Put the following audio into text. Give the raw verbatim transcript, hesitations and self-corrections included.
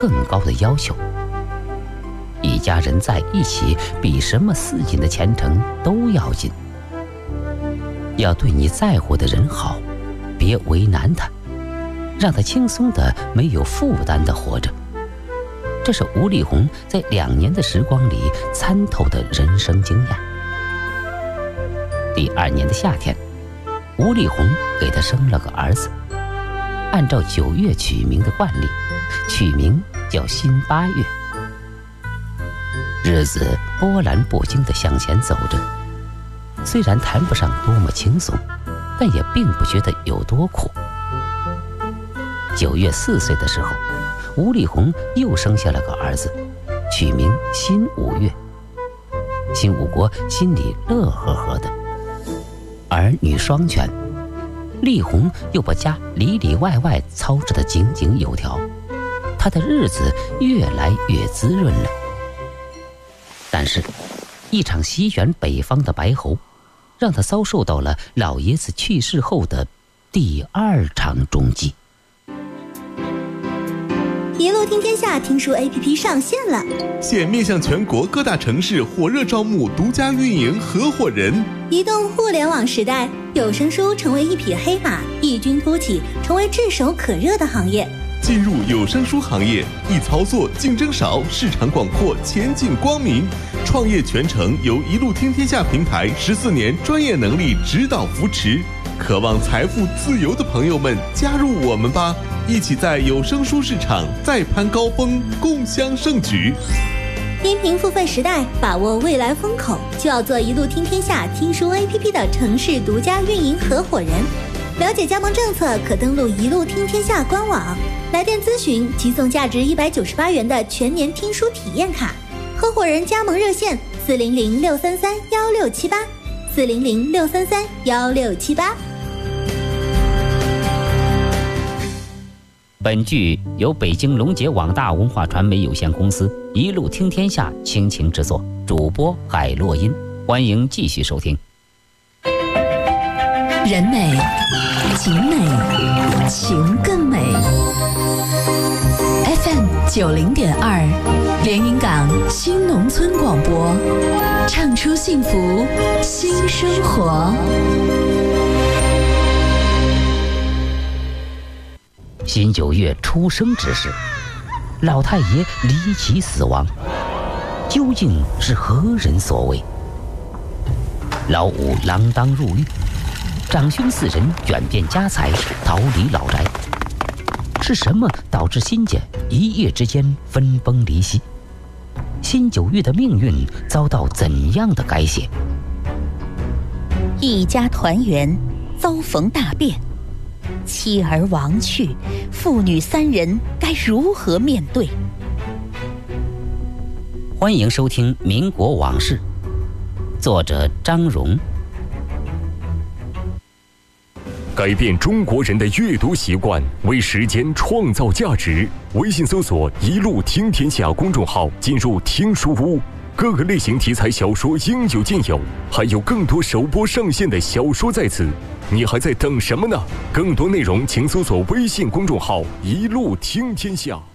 更高的要求。一家人在一起比什么似锦的前程都要紧。要对你在乎的人好，别为难他，让他轻松的没有负担的活着。这是吴丽红在两年的时光里参透的人生经验。第二年的夏天，吴丽红给他生了个儿子，按照九月取名的惯例，取名叫辛八月。日子波澜不惊地向前走着，虽然谈不上多么轻松，但也并不觉得有多苦。九月四岁的时候，吴丽红又生下了个儿子，取名辛五月。辛五国心里乐呵呵的，儿女双全，丽红又把家里里外外操持得井井有条，她的日子越来越滋润了。但是，一场席卷北方的白喉，让他遭受到了老爷子去世后的第二场重击。 一路听天下听书 A P P 上线了， 现面向全国各大城市火热招募独家运营合伙人。 移动互联网时代，有声书成为一匹黑马，异军突起，成为炙手可热的行业。 进入有声书行业，易操作，竞争少，市场广阔，前景光明。创业全程由一路听天下平台十四年专业能力指导扶持。渴望财富自由的朋友们，加入我们吧！一起在有声书市场再攀高峰，共襄盛举。 音频付费时代，把握未来风口，就要做一路听天下听书 A P P 的城市独家运营合伙人。了解加盟政策，可登录一路听天下官网。来电咨询即送价值一百九十八元的全年听书体验卡。合伙人加盟热线：四零零六三三幺六七八，四零零六三三幺六七八。 本剧由北京龙杰网大文化传媒有限公司一路听天下倾情制作，主播海洛因。欢迎继续收听。 人美景美情更美。 F M 九零点二连云港新农村广播，唱出幸福新生活。 辛九月出生之时，老太爷离奇死亡，究竟是何人所为？老五锒铛入狱，长兄四人卷变家财，逃离老宅。是什么导致辛家一夜之间分崩离析？辛九月的命运遭到怎样的改写？ 一家团圆，遭逢大变，妻儿亡去，父女三人该如何面对？ 欢迎收听《民国往事》，作者张荣。 改变中国人的阅读习惯，为时间创造价值。微信搜索“一路听天下”公众号，进入听书屋，各个类型题材小说应有尽有，还有更多首播上线的小说在此。你还在等什么呢？更多内容请搜索微信公众号“一路听天下”。